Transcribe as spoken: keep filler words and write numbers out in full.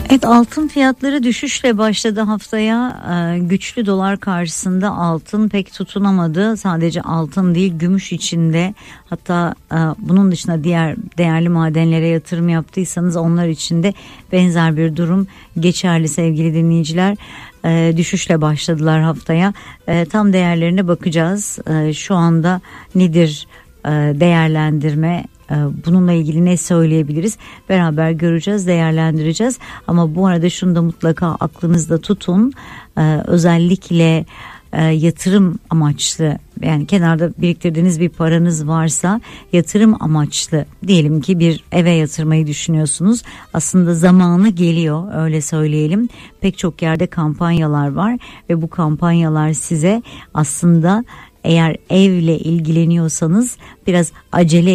Evet, altın fiyatları düşüşle başladı haftaya. Ee, güçlü dolar karşısında altın pek tutunamadı. Sadece altın değil, gümüş içinde, hatta e, bunun dışında diğer değerli madenlere yatırım yaptıysanız onlar için de benzer bir durum geçerli sevgili dinleyiciler. Ee, düşüşle başladılar haftaya. Ee, tam değerlerine bakacağız. Ee, şu anda nedir e, değerlendirme? Bununla ilgili ne söyleyebiliriz? Beraber göreceğiz, değerlendireceğiz. Ama bu arada şunu da mutlaka aklınızda tutun. Özellikle yatırım amaçlı, yani kenarda biriktirdiğiniz bir paranız varsa yatırım amaçlı, diyelim ki bir eve yatırmayı düşünüyorsunuz. Aslında zamanı geliyor, öyle söyleyelim. Pek çok yerde kampanyalar var ve bu kampanyalar size aslında, eğer evle ilgileniyorsanız biraz acele